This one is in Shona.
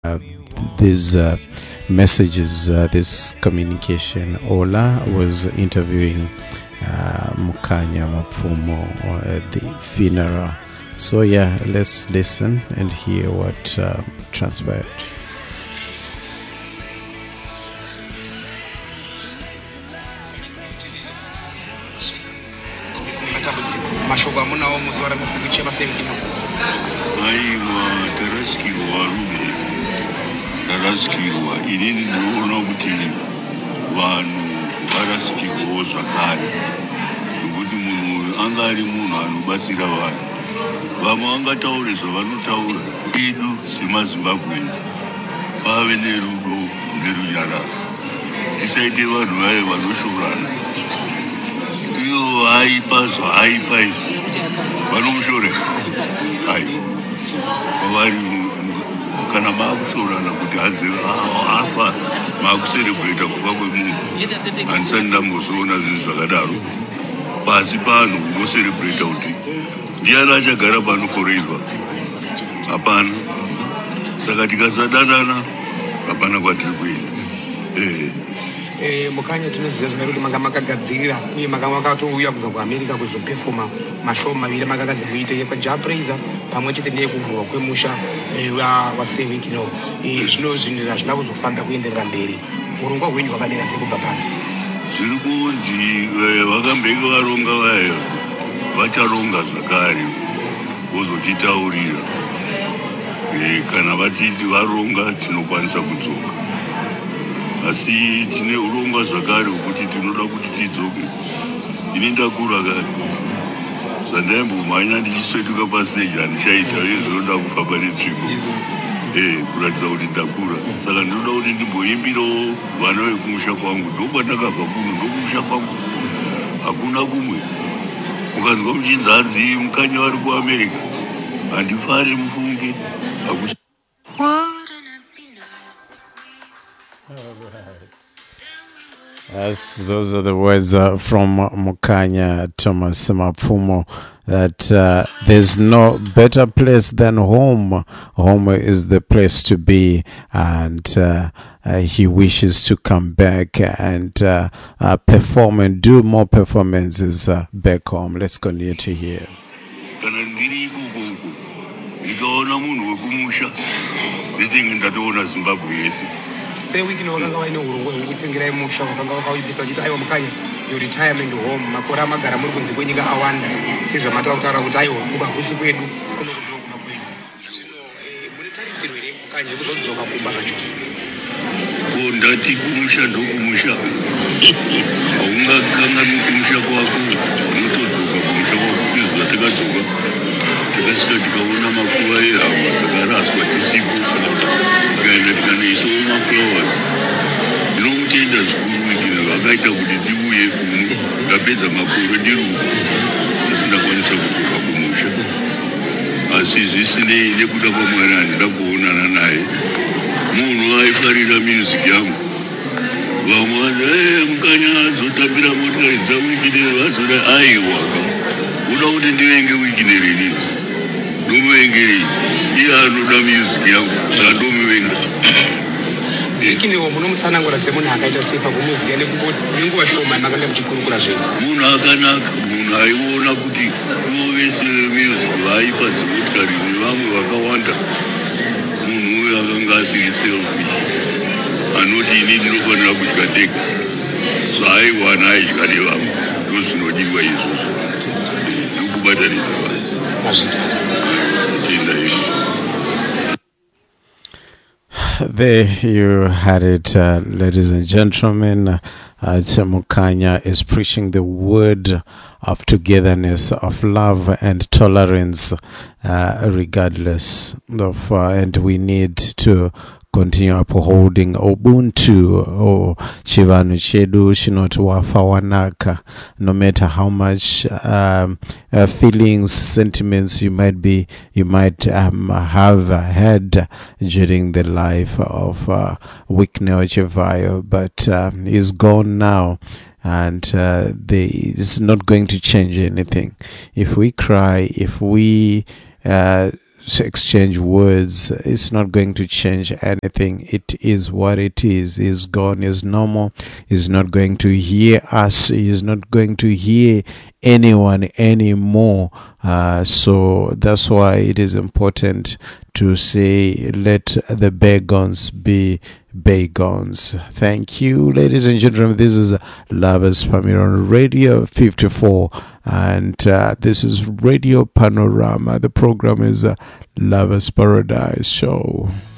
uh, these messages, this communication. Ola was interviewing Mukanya Mapfumo at the funeral. So yeah, let's listen and hear what transpired. Ndarasikirwa inini ndinoona kuti vanhu varasikirwawo zvakare nekuti munhu anga ari munhu anobatsira vanhu. Vamwe vangataure zvavanotaura edu semazimbabwenzi vave nerudo nerunyararo, tisaite vanhu vaye vanoshoorana. Ivo vaaipa zvaaipa izvi vanomushorera ai kwavari kana maakushorana kuti hadzi afa maakuserebreta kufa kwemunhu. Handisati ndambozoona zvinhu zvakadaro pasi pano unoserebreta kuti ndiani achagara pano forever. Hapana. Saka tikasadanana hapana kwatiri kuenda. Mukanya tinoziva zvino kuti manga makagadzirira uye manga makatouya kubva kuAmerica kuzopefoma mashow maviri makagadzira kuite kwaJapraiser pamwe chete nekuvhurwa kwemusha waSeven kino. Zvino zvinhu zvazvina kuzofamba kuenderera mberi. Urongwa hwenyu hwakamira sei kubva pano? Zviri kunzi vakambenge varonga vaya vacharonga zvakare vozotitaurira. Kana vatiti varonga tinokwanisa kudzoka, asi tine urongwa zvakare hwekuti tinoda kuti tidzoke. Ini ndakura kare, zvandaimboumhanya ndichisvetuka pastage handichaita, uye zvinoda kufa pane tsvimbo kuratidza kuti ndakura. Saka ndinoda kuti ndimboimbirawo vana vekumusha kwangu. Ndokwandakabva kuno, ndokumusha kwangu, hakuna kumwe. Ukazwa muchinzi Mukanya vari kuAmerica, handifari mufunge. Yes, those are the words from Mukanya Thomas Mapfumo, that there's no better place than home. Home is the place to be, and he wishes to come back and perform and do more performances back home. Let's continue to hear. Ndikaona munhu wekumusha ndichinge ndatoona Zimbabwe yese. Sewiki nowakanga waine urongwa hwekutengerai musha wakanga wakaibisa kuti aiwa Mukanya your retirement home makore amagara muri kunze kwenyika awanda sezvamataura kutaura kuti aiwa kubagusu kwedu kuno kudokuma kwedu. Zvino muri tarisirwe here Mukanya yekuzodzoka kumba kachoso? Ndati kumusha ndokumusha, haungakanganwi kumusha kwako, unotodzoka kumusha kwako. Izvo takadzoka takasvika tikaona makuva ehama dzakaraswa tisipo, tikaenda tikanaisawo maflowers. Ndinomutenda zvikuru wikino vakaita kuti ndiuye kuno. Ndapedza makore ndiri uko asi ndakwanisa kudzoka kumusha, asi zvisinei nekuda kwaMwari handida kuonana naye. Munhu aifarira music yangu. Vamwe vanzi Mukanya azotambira motikari dzaWikineri, vazoti aiwa uda kuti ndivenge Wikineri inini. Ndomuvengerei? Iye anoda music yangu, zvandomuvenga. Wikinewo munomutsanangura semunhu akaita sei pakumuziya nenguva shoma makanga muchikurukura zvenyu? Munhu akanaka, munhu aiona kuti ivo vese music vaipa dzimotikari nevamwe vakawanda. Munhu uyo akanga asiri selfish, anoti ini ndinofanira kudya ndega, zvaaiwana aidya nevamwe. Ndozvinodiwa izvozvo, ndokubatanidza vanhu. Tenda ini. There you had it, ladies and gentlemen. Mukanya is preaching the word of togetherness, of love and tolerance, regardless of, and we need to continue upholding Ubuntu or Chivanu Chedu Shinot Wafawanaka, no matter how much feelings, sentiments you might have had during the life of Wikinero Chivayo, but he's gone now. And it's not going to change anything. If we cry, if we exchange words. It's not going to change anything. It is what it is. He's gone. Is normal. He's not going to hear us. He's not going to hear anyone anymore. So that's why it is important to say, let the bygones be bygones. Thank you, ladies and gentlemen. This is Lovers Permit on Radio 54, and this is Radio Panorama. The program is Lovers Paradise Show.